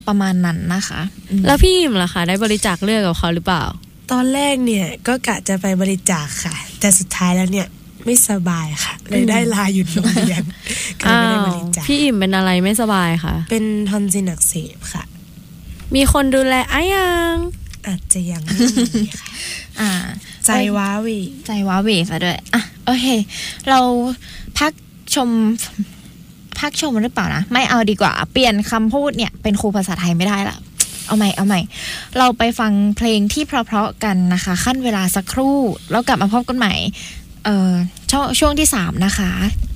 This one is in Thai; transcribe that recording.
ประมาณนั้นนะคะแล้วพี่อิมล่ะคะได้บริจาคเลือดกับเขาหรือเปล่าตอนแรกเนี่ยก็กะจะไปบริจาคค่ะแต่สุดท้ายแล้วเนี่ยไม่สบายค่ะเลยได้ลาหยุดโรงเรียนก็ไม่ได้บริจาคพี่อิมเป็นอะไรไม่สบายคะเป็นทอนซิลอักเสบค่ะมีคนดูแลยังอาจจะยังไม่มีค่ะใจว้าเหวซะด้วยโอเคเราพักชมหรือเปล่านะไม่เอาดีกว่าเปลี่ยนคำพูดเนี่ยเป็นครูภาษาไทยไม่ได้ละเอาใหม่เราไปฟังเพลงที่เพราะๆกันนะคะขั้นเวลาสักครู่แล้วกลับมาพบกันใหม่ช่วงที่3นะคะ